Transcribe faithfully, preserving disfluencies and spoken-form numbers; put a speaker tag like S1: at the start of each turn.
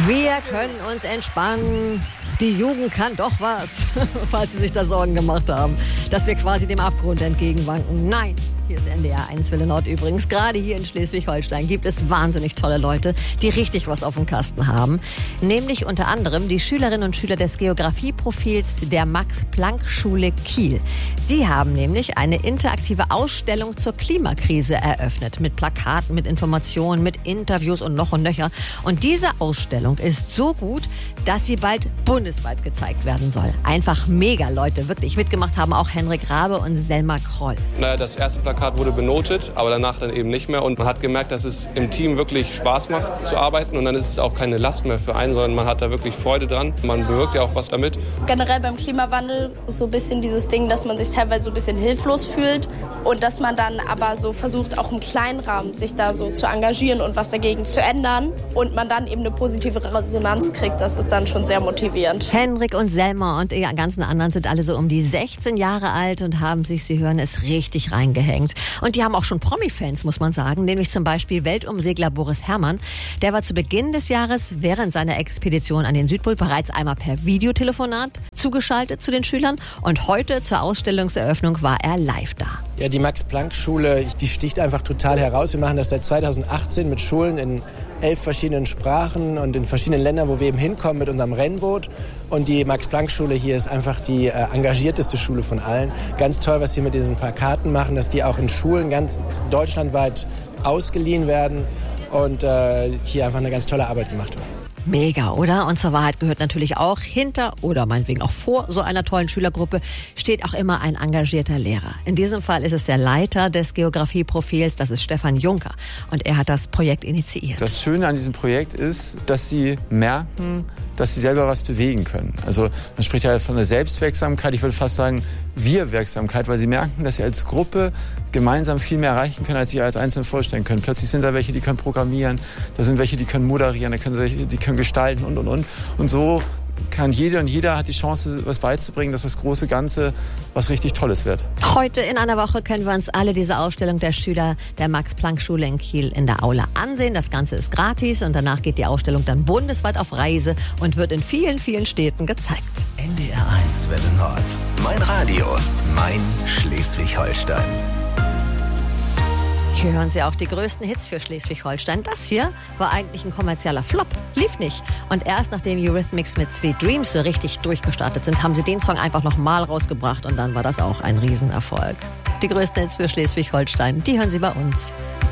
S1: Wir können uns entspannen. Die Jugend kann doch was, falls Sie sich da Sorgen gemacht haben, dass wir quasi dem Abgrund entgegenwanken. Nein, hier ist N D R eins Welle Nord übrigens. Gerade hier in Schleswig-Holstein gibt es wahnsinnig tolle Leute, die richtig was auf dem Kasten haben. Nämlich unter anderem die Schülerinnen und Schüler des Geografieprofils der Max-Planck-Schule Kiel. Die haben nämlich eine interaktive Ausstellung zur Klimakrise eröffnet. Mit Plakaten, mit Informationen, mit Interviews und noch und nöcher. Und diese Ausstellung ist so gut, dass sie bald bundesweit gezeigt werden soll. Einfach mega Leute, wirklich. Mitgemacht haben auch Henrik Rabe und Selma Kroll.
S2: Naja, das erste Plakat wurde benotet, aber danach dann eben nicht mehr. Und man hat gemerkt, dass es im Team wirklich Spaß macht zu arbeiten. Und dann ist es auch keine Last mehr für einen, sondern man hat da wirklich Freude dran. Man bewirkt ja auch was damit.
S3: Generell beim Klimawandel ist so ein bisschen dieses Ding, dass man sich teilweise so ein bisschen hilflos fühlt. Und dass man dann aber so versucht, auch im kleinen Rahmen sich da so zu engagieren und was dagegen zu ändern. Und man dann eben eine positive Resonanz kriegt. Das ist dann schon sehr motivierend.
S1: Henrik und Selma und die ganzen anderen sind alle so um die sechzehn Jahre alt und haben sich, Sie hören es, richtig reingehängt. Und die haben auch schon Promi-Fans, muss man sagen, nämlich zum Beispiel Weltumsegler Boris Herrmann. Der war zu Beginn des Jahres während seiner Expedition an den Südpol bereits einmal per Videotelefonat zugeschaltet zu den Schülern. Und heute zur Ausstellungseröffnung war er live da.
S4: Ja, die Max-Planck-Schule, die sticht einfach total heraus. Wir machen das seit zweitausendachtzehn mit Schulen in elf verschiedenen Sprachen und in verschiedenen Ländern, wo wir eben hinkommen mit unserem Rennboot. Und die Max-Planck-Schule hier ist einfach die äh, engagierteste Schule von allen. Ganz toll, was sie mit diesen Plakaten machen, dass die auch in Schulen ganz deutschlandweit ausgeliehen werden und äh, hier einfach eine ganz tolle Arbeit gemacht wird.
S1: Mega, oder? Und zur Wahrheit gehört natürlich auch, hinter oder meinetwegen auch vor so einer tollen Schülergruppe steht auch immer ein engagierter Lehrer. In diesem Fall ist es der Leiter des Geografieprofils, das ist Stefan Juncker. Und er hat das Projekt initiiert.
S5: Das Schöne an diesem Projekt ist, dass sie merken, dass sie selber was bewegen können. Also man spricht ja von der Selbstwirksamkeit, ich würde fast sagen Wir-Wirksamkeit, weil sie merken, dass sie als Gruppe gemeinsam viel mehr erreichen können, als sie als Einzelne vorstellen können. Plötzlich sind da welche, die können programmieren, da sind welche, die können moderieren, da können welche, die können gestalten und, und, und. Und so kann jede und jeder hat die Chance, was beizubringen, dass das große Ganze was richtig Tolles wird.
S1: Heute in einer Woche können wir uns alle diese Ausstellung der Schüler der Max-Planck-Schule in Kiel in der Aula ansehen. Das Ganze ist gratis und danach geht die Ausstellung dann bundesweit auf Reise und wird in vielen, vielen Städten gezeigt.
S6: N D R eins Welle Nord. Mein Radio, mein Schleswig-Holstein.
S1: Hier hören Sie auch die größten Hits für Schleswig-Holstein. Das hier war eigentlich ein kommerzieller Flop. Lief nicht. Und erst nachdem Eurythmics mit Sweet Dreams so richtig durchgestartet sind, haben sie den Song einfach nochmal rausgebracht und dann war das auch ein Riesenerfolg. Die größten Hits für Schleswig-Holstein, die hören Sie bei uns.